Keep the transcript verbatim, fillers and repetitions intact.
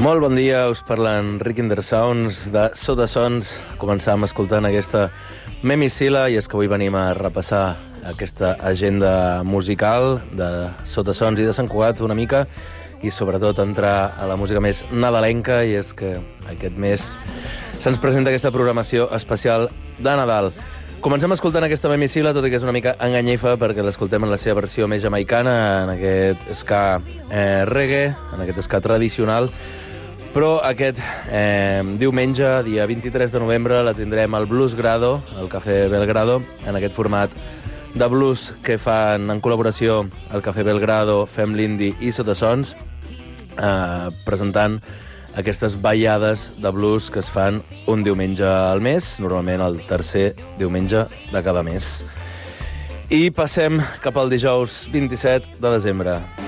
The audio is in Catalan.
Molt bon dia, us parla Enric Indersounds de Sota Sons. Començàvem escoltant aquesta Memicila i és que avui venim a repassar aquesta agenda musical de Sota Sons i de Sant Cugat una mica i sobretot entrar a la música més nadalenca, i és que aquest mes se'ns presenta aquesta programació especial de Nadal. Comencem escoltant aquesta Memicila, tot i que és una mica enganyifa perquè l'escoltem en la seva versió més jamaicana, en aquest ska eh, reggae, en aquest ska tradicional. Però aquest eh, diumenge, dia vint-i-tres de novembre, la tindrem al Blues Grado, al Cafè Belgrado, en aquest format de blues que fan en col·laboració el Cafè Belgrado, Fem l'Indi i Sota Sons, eh, presentant aquestes ballades de blues que es fan un diumenge al mes, normalment el tercer diumenge de cada mes. I passem cap al dijous vint-i-set de desembre.